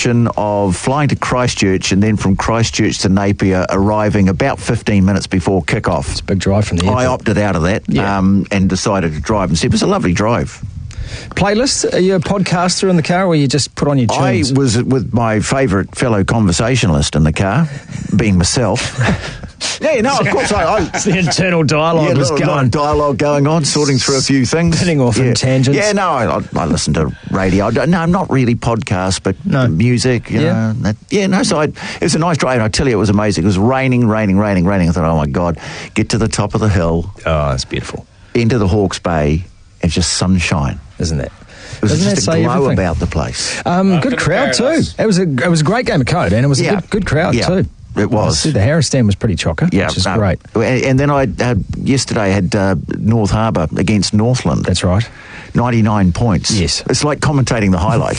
option of flying to Christchurch and then from Christchurch to Napier, arriving about 15 minutes before kickoff. It's a big drive from the airport. I opted out of that and decided to drive and said it was a lovely drive. Playlist? Are you a podcaster in the car, or you just put on your tunes? I was with my favourite fellow conversationalist in the car, being myself. Yeah, no, of course. The internal dialogue was going. Lot of dialogue going on, sorting through a few things. Spinning off in tangents. Yeah, no, I listen to radio. No, not really podcasts, but music, you know. So it was a nice drive, and I tell you, it was amazing. It was raining. I thought, oh, my God, get to the top of the hill. Oh, it's beautiful. Into the Hawke's Bay, and just sunshine. Isn't it? It was just a glow about the place. Good crowd too. It was a great game of code, and it was a good crowd too. It was. The Harris stand was pretty chocker, which is great. And then yesterday I had North Harbour against Northland. That's right. 99 points. Yes. It's like commentating the highlights.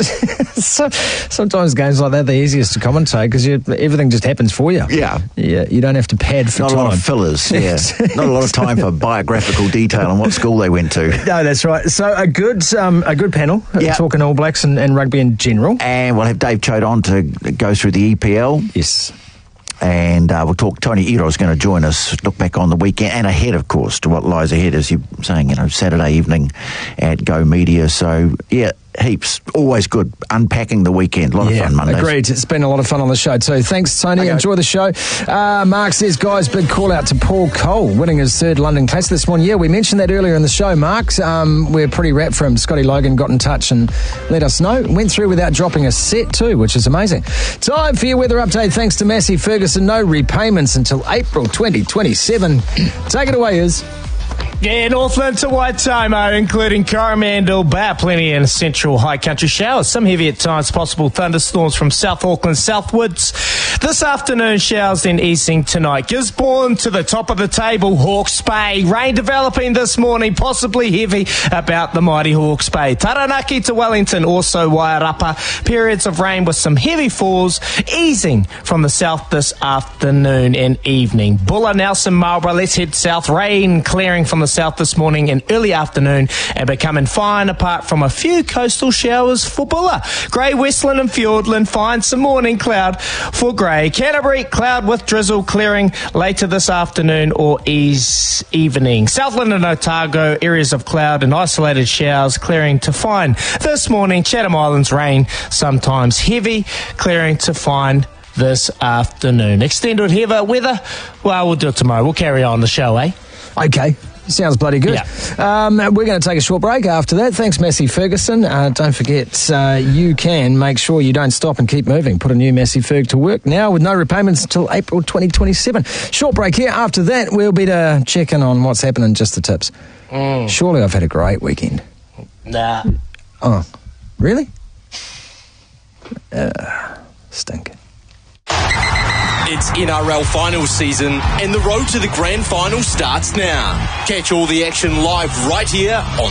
Sometimes games like that are the easiest to commentate because everything just happens for you. Yeah. Yeah, you don't have to pad for time. Not a lot of fillers, Not a lot of time for biographical detail on what school they went to. No, that's right. So a good panel, talking All Blacks and rugby in general. And we'll have Dave Choate on to go through the EPL. Yes. And we'll talk. Tony Ero's going to join us, look back on the weekend and ahead, of course, to what lies ahead, as you're saying, Saturday evening at Go Media. So, heaps. Always good. Unpacking the weekend. A lot of fun Mondays. Agreed. It's been a lot of fun on the show too. Thanks, Tony. Okay. Enjoy the show. Mark says, guys, big call out to Paul Cole, winning his third London Classic this morning. Yeah, we mentioned that earlier in the show, Mark. We're pretty wrapped for him. Scotty Logan got in touch and let us know. Went through without dropping a set too, which is amazing. Time for your weather update. Thanks to Massey Ferguson. No repayments until April 2027. Take it away, Iz. Yeah, Northland to Waitomo, including Coromandel, Bay plenty in central high country showers. Some heavy at times, possible thunderstorms from South Auckland southwards. This afternoon, showers then easing tonight. Gisborne to the top of the table, Hawke's Bay. Rain developing this morning, possibly heavy about the mighty Hawke's Bay. Taranaki to Wellington, also Wairarapa. Periods of rain with some heavy falls, easing from the south this afternoon and evening. Bulla, Nelson, Marlborough, let's head south. Rain clearing from the south this morning and early afternoon and becoming fine apart from a few coastal showers for Bulla. Grey, Westland and Fiordland, find some morning cloud for Grey. Canterbury, cloud with drizzle clearing later this afternoon or evening. Southland and Otago, areas of cloud and isolated showers clearing to fine this morning. Chatham Islands, rain, sometimes heavy, clearing to fine this afternoon. Extended heavy weather, well, we'll do it tomorrow. We'll carry on the show, eh? Okay. Sounds bloody good. Yeah. We're going to take a short break after that. Thanks, Massey Ferguson. Don't forget, you can make sure you don't stop and keep moving. Put a new Massey Ferg to work now with no repayments until April 2027. Short break here. After that, we'll be to check in on what's happening, just the tips. Surely I've had a great weekend. Nah. Oh, really? Stink. It's NRL finals season, and the road to the grand final starts now. Catch all the action live right here on